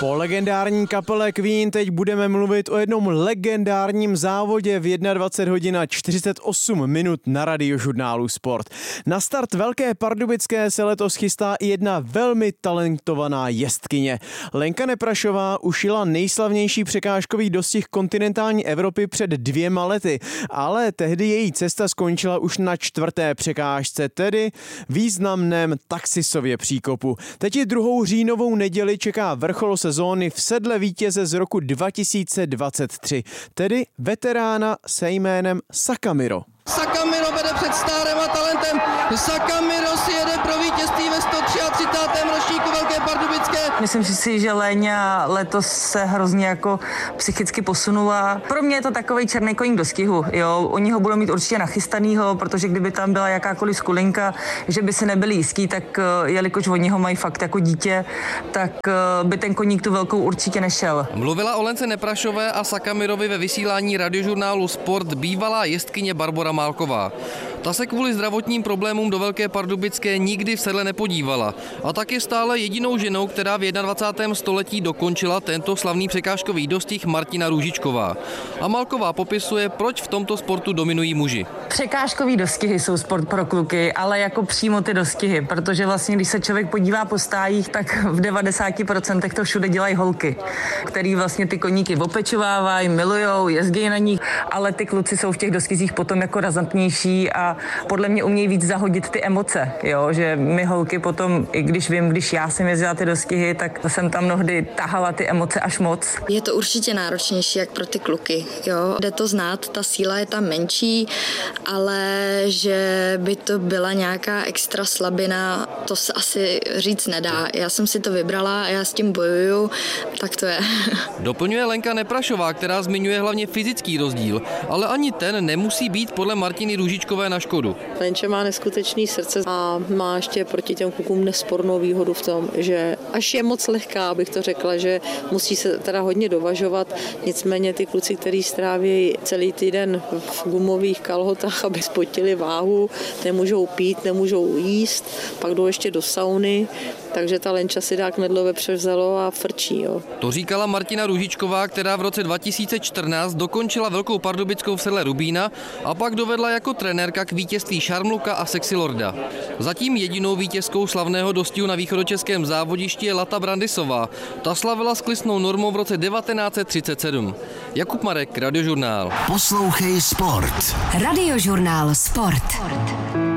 Po legendární kapele Queen teď budeme mluvit o jednom legendárním závodě v 21 hodin a 48 minut na Radiožurnálu Sport. Na start Velké Pardubické se letos chystá i jedna velmi talentovaná jezdkyně. Lenka Neprašová ušila nejslavnější překážkový dostih kontinentální Evropy před 2 lety, ale tehdy její cesta skončila už na 4. překážce, tedy významném Taxisově příkopu. Teď i 2. říjnovou neděli čeká vrchol sezóny v sedle vítěze z roku 2023, tedy veterána se jménem Sakamiro. Sakamiro vede před stárem a talentem. Sakamiro si jede pro vítězství ve 133. ročníku Velké Pardubické. Myslím si, že Léňa letos se hrozně jako psychicky posunula. Pro mě je to takovej černý koník do stihu, jo. Oni ho budou mít určitě nachystanýho, protože kdyby tam byla jakákoliv skulinka, že by si nebyli jistí, tak jelikož oni ho mají fakt jako dítě, tak by ten koník tu velkou určitě nešel. Mluvila o Lence Neprašové a Sakamirovi ve vysílání Radiožurnálu Sport bývalá jezdkyně Barbora Málková. Ta se kvůli zdravotním problémům do Velké Pardubické nikdy v sedle nepodívala a tak je stále jedinou ženou, která v 21. století dokončila tento slavný překážkový dostih, Martina Růžičková. A Málková popisuje, proč v tomto sportu dominují muži. Překážkový dostihy jsou sport pro kluky, ale jako přímo ty dostihy, protože vlastně, když se člověk podívá po stájích, tak v 90% to všude dělají holky, který vlastně ty koníky opečovávají, milujou, jezdí na nich, ale ty kluci jsou v těch dostizích potom jako razantnější a podle mě umějí víc zahodit ty emoce, jo, že my holky potom, i když já jsem jezdila ty dostihy, tak jsem tam mnohdy tahala ty emoce až moc. Je to určitě náročnější jak pro ty kluky, jo. Jde to znát, ta síla je tam menší, ale že by to byla nějaká extra slabina, to se asi říct nedá. Já jsem si to vybrala a já s tím bojuju, tak to je. Doplňuje Lenka Neprašová, která zmiňuje hlavně fyzický rozdíl, ale ani ten nemusí být podle Martiny Růžičkové na škodu. Lenče má neskutečný srdce a má ještě proti těm klukům nespornou výhodu v tom, že až je moc lehká, abych to řekla, že musí se teda hodně dovažovat, nicméně ty kluci, kteří stráví celý týden v gumových kalhotách, aby spotili váhu, nemůžou pít, nemůžou jíst, pak jdou ještě do sauny, takže ta Lenča si dá knedlové převzalo a frčí. Jo. To říkala Martina Růžičková, která v roce 2014 dokončila Velkou Pardubickou v sedle Rubína a pak dovedla jako trenérka k vítězství Šarmluka a Sexy Lorda. Zatím jedinou vítězkou slavného dostihu na východočeském závodišti je Lata Brandisová. Ta slavila skliznou normou v roce 1937. Jakub Marek, Radiožurnál. Poslouchej Sport. Radiožurnál Sport.